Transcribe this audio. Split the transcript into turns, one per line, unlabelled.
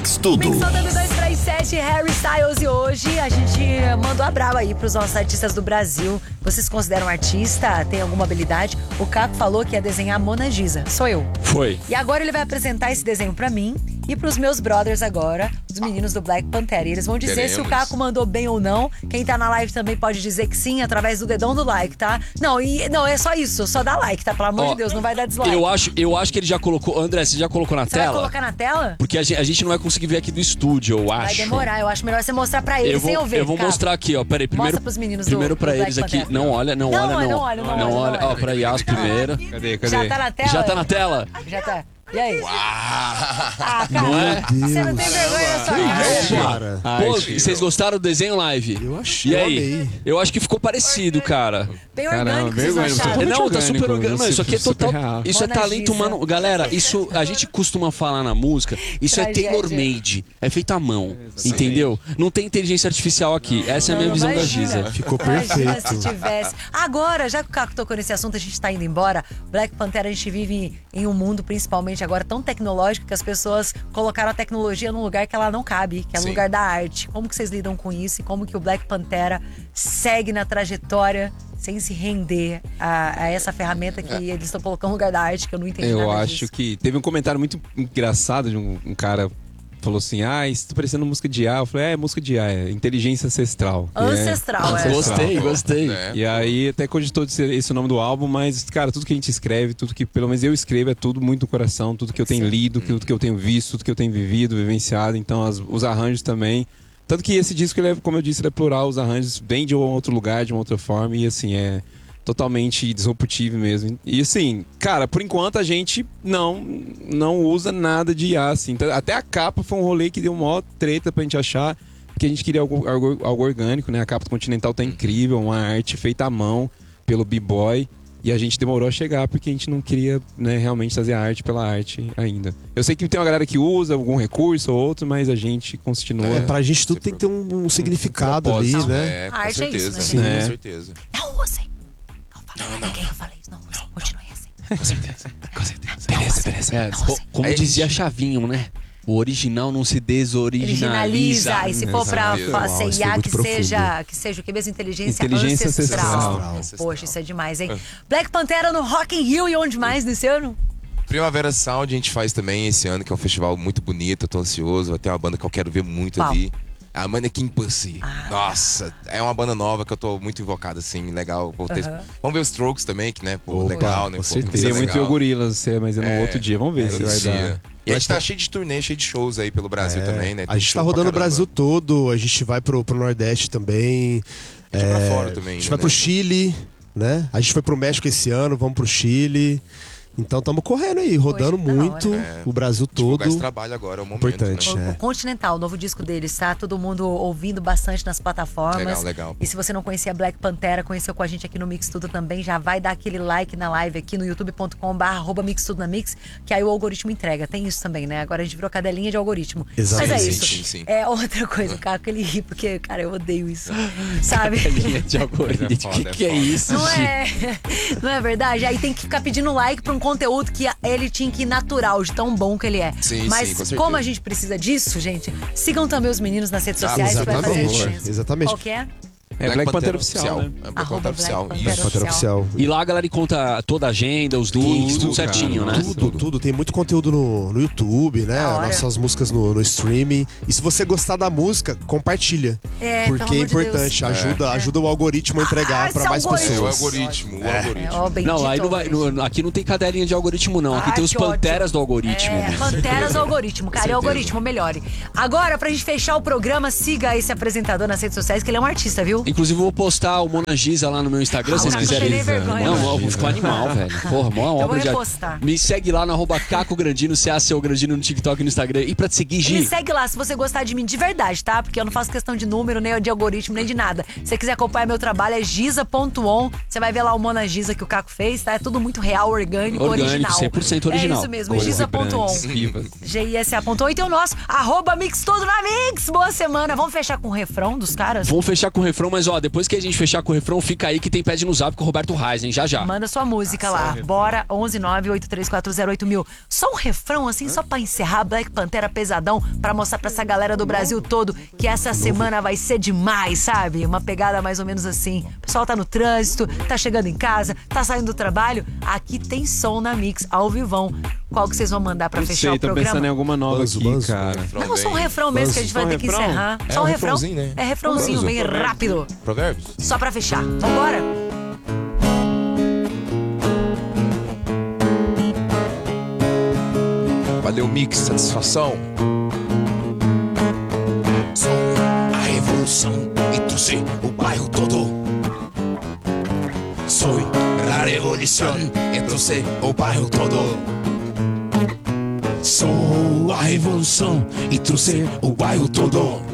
Mix Tudo.
Mix Tudo 237, Harry Styles. E hoje a gente mandou a brava aí pros nossos artistas do Brasil. Vocês consideram artista? Tem alguma habilidade? O Caco falou que ia desenhar Mona Lisa. Sou eu.
Foi.
E agora ele vai apresentar esse desenho pra mim e pros meus brothers agora, os meninos do Black Panther. E eles vão dizer se o Caco mandou bem ou não. Quem tá na live também pode dizer que sim, através do dedão do like, tá? Não, é só isso, só dá like, tá? Pelo amor de Deus, não vai dar dislike.
Eu acho que ele já colocou. André, você já colocou na tela?
Vai colocar na tela?
Porque a gente não vai conseguir ver aqui do estúdio, eu acho.
Vai demorar, eu acho melhor você mostrar pra eles sem eu ver.
Eu vou mostrar aqui, ó. Peraí, primeiro.
Mostra pros meninos
primeiro
do
pra
Black
eles aqui.
Panther.
Não olha.
Não olha.
Ó, pra Yas primeiro.
Cadê?
Já tá na tela?
Já tá na tela?
Já tá. E aí?
Uau!
Ah, cara,
Não é?
você não tem vergonha na sua cara.
Pô, vocês gostaram do desenho live?
Eu achei.
E aí?
Eu amei.
Eu acho que ficou parecido, cara.
Bem orgânico, vocês
vergonha,
acharam?
Não, tá super
orgânico,
orgânico. Não, isso aqui é
super
total.
real.
Isso é
Mona
talento
Lisa.
humano. Galera, isso a gente costuma falar na música. Isso é
Tragédia.
tailor-made. É feito à mão. Entendeu? Não tem inteligência artificial aqui. Essa é a minha visão da
Imagina.
Giza.
Ficou
Imagina
perfeito.
se tivesse. Agora, já que o Caco tocou nesse assunto, a gente tá indo embora. Black Panther, a gente vive em um mundo, principalmente agora, tão tecnológico que as pessoas colocaram a tecnologia num lugar que ela não cabe, que é no lugar da arte. Como que vocês lidam com isso? E como que o Black Pantera segue na trajetória sem se render a essa ferramenta que eles estão colocando no lugar da arte, que eu não entendi
Eu
nada
acho
disso.
que teve um comentário muito engraçado de um cara falou assim: isso tá parecendo música de IA. Eu falei: música de IA, é inteligência ancestral.
Ancestral, é.
Gostei.
E aí até cogitou de ser esse o nome do álbum, mas, cara, tudo que a gente escreve, tudo que pelo menos eu escrevo, é tudo muito no coração, tudo que eu tenho lido, tudo que eu tenho visto, tudo que eu tenho vivido, vivenciado, então os arranjos também. Tanto que esse disco, ele é, como eu disse, ele é plural, os arranjos vêm de um outro lugar, de uma outra forma, e assim, é totalmente disruptivo mesmo. E assim, cara, por enquanto a gente não usa nada de IA, assim. Até a capa foi um rolê que deu maior treta pra gente achar, porque a gente queria algo orgânico, né? A capa do Continental tá incrível, uma arte feita à mão pelo B-Boy, e a gente demorou a chegar porque a gente não queria, né, realmente fazer a arte pela arte ainda. Eu sei que tem uma galera que usa algum recurso ou outro, mas a gente continua.
Pra gente tudo tem que ter um significado ali,
propósito,
né?
A arte é isso, né,
Sim,
gente?
com certeza.
Não usem. Não falei pra ninguém que eu falei isso. Não usem. Continuem assim.
Com certeza.
Beleza. Como dizia Chavinho, né? O original não se desoriginaliza.
Originaliza. E se for pra
Exatamente.
ser
Isso
IA,
é muito
que seja o que mesmo? Inteligência
Inteligência
ancestral.
ancestral.
Poxa, isso é demais, hein? Black Pantera no Rock in Rio e onde mais nesse ano?
Primavera Sound a gente faz também esse ano, que é um festival muito bonito, eu tô ansioso. Vai ter uma banda que eu quero ver muito
Qual?
ali. A Mannequin Pussy. Nossa, é uma banda nova que eu tô muito invocado, assim, legal. Vamos ver os Strokes também, que, né, pô, legal, né?
Com
Pô,
certeza.
música
Queria muito ver o
legal.
Gorilas, mas é no outro dia. Vamos ver se vai
Esse
dar.
dia. E a gente tá cheio de turnê, cheio de shows aí pelo Brasil também, né?
A
Tem
gente
show
tá
pra
rodando o
caramba.
Brasil todo, a gente vai pro Nordeste também.
A gente vai pra fora também.
A gente vai pro Chile, né? A gente foi pro México esse ano, vamos pro Chile. Então estamos correndo aí, rodando
Poxa, da hora.
muito o Brasil todo.
Divulgar esse trabalho agora, é o momento,
Importante,
né?
O Continental, o novo disco deles, tá? Todo mundo ouvindo bastante nas plataformas.
Legal.
E se você não conhecia Black Pantera, conheceu com a gente aqui no Mix Tudo também, já vai dar aquele like na live aqui no youtube.com/mixtudonamix, que aí o algoritmo entrega. Tem isso também, né? Agora a gente virou cadelinha de algoritmo.
Exatamente.
Mas é isso.
Sim.
É outra coisa, o Caco, ele ri, porque, cara, eu odeio isso. Sabe?
Linha de algoritmo. O que é isso,
Não
gente?
é, não é verdade? Aí tem que ficar pedindo like pra um conteúdo que ele tinha que ir natural, de tão bom que ele é.
Sim,
Mas
com certeza.
como a gente precisa disso, gente, sigam também os meninos nas redes sociais, que vai fazer a
Exatamente,
diferença.
exatamente.
Qual que é?
É Black Panther oficial, né?
É Black
Arroba
Panther oficial.
Black
Isso.
Panther
Pantera oficial.
E lá a galera conta toda a agenda, os links, tudo
cara,
certinho, né?
Tudo. Tem muito conteúdo no YouTube, né?
Da hora.
Nossas músicas no streaming. E se você gostar da música, compartilha.
É, pelo
Porque é
amor de
importante,
Deus.
ajuda o algoritmo a entregar
esse
pra mais
algoritmo.
É o
pessoas.
algoritmo,
Ó, bendito
Não, aí não vai,
algoritmo.
aqui não tem cadelinha de algoritmo, não. Aqui
Ai,
tem os
que ódio.
panteras do algoritmo.
É, Panteras do algoritmo, cara. É o algoritmo, melhore. Agora, pra gente fechar o programa, siga esse apresentador nas redes sociais, que ele é um artista, viu?
Inclusive, eu vou postar o Mona Giza lá no meu Instagram, se vocês
não
quiserem.
tem nem vergonha.
Não, ficou animal, velho. Porra, mó
vou
obra de arte.
repostar.
Me segue lá no @Caco Grandino, CACO Grandino no TikTok e no Instagram. E pra te seguir,
Me
Gi.
segue lá se você gostar de mim de verdade, tá? Porque eu não faço questão de número, nem de algoritmo, nem de nada. Se você quiser acompanhar meu trabalho, é giza.on. Você vai ver lá o Mona Giza que o Caco fez, tá? É tudo muito real, orgânico, original.
100% original.
É isso mesmo,
Cores
giza.on.
vibrantes, vivas.
GISA.on. E tem o nosso, @Mix Tudo na Mix. Boa semana. Vamos fechar com o refrão dos caras?
Vamos fechar com o refrão, mas ó, depois que a gente fechar com o refrão, fica aí que tem Pede no Zap com o Roberto Reis, hein? Já já.
Manda sua música lá. Bora, 11983408000. Só um refrão, assim, só pra encerrar Black Pantera pesadão, pra mostrar pra essa galera do Brasil todo que essa semana vai ser demais, sabe? Uma pegada mais ou menos assim. O pessoal tá no trânsito, tá chegando em casa, tá saindo do trabalho. Aqui tem som na Mix, ao vivão. Qual que vocês vão mandar pra fechar o
tô
programa?
pensando em alguma nova aqui, cara.
Não, só um refrão mesmo que a gente vai ter que encerrar.
É
Só um
um
refrão.
refrãozinho, né?
É refrãozinho, bem rápido.
Provérbios?
Só pra fechar. Vambora?
Valeu, Mix, satisfação.
Sou a revolução e trouxe o bairro todo. Sou a revolução e trouxe o bairro todo. Sou a revolução e trouxe o bairro todo.